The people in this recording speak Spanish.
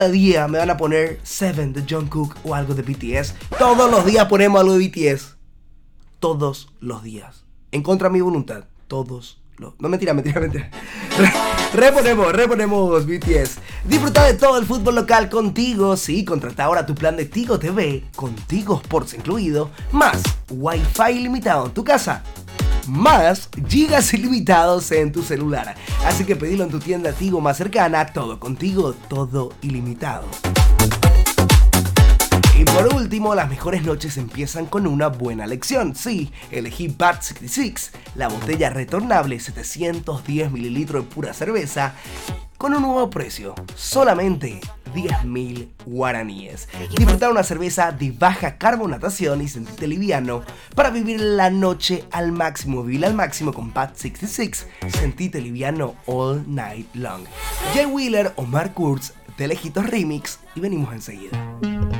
día me van a poner Seven de Jungkook o algo de BTS. Todos los días ponemos algo de BTS. Todos los días. En contra de mi voluntad. Todos los... No, mentira. Reponemos BTS. Disfruta de todo el fútbol local contigo. Sí, contrata ahora tu plan de Tigo TV con Tigo Sports incluido, más Wi-Fi ilimitado en tu casa, más gigas ilimitados en tu celular. Así que pedilo en tu tienda Tigo más cercana. Todo contigo, todo ilimitado. Y por último, las mejores noches empiezan con una buena lección. Sí, elegí Bat 66, la botella retornable 710 ml de pura cerveza, con un nuevo precio, solamente 10.000 guaraníes. Disfrutar una cerveza de baja carbonatación y sentirte liviano para vivir la noche al máximo. Vivir al máximo con Bat 66, sentirte liviano all night long. Jay Wheeler o Mark Kurtz, de Lejitos Remix, y venimos enseguida.